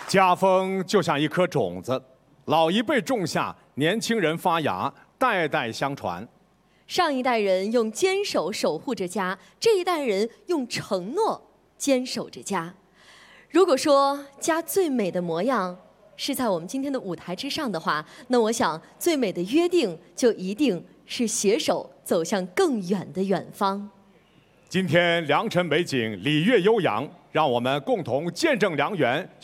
家风就像一颗种子，老一辈种下，年轻人发芽，代代相传。 上一代人用坚守守护着家，这一代人用承诺坚守着家。如果说家最美的模样是在我们今天的舞台之上的话，那我想最美的约定就一定是携手走向更远的远方。 今天良辰美景，礼乐悠扬，让我们共同见证良缘。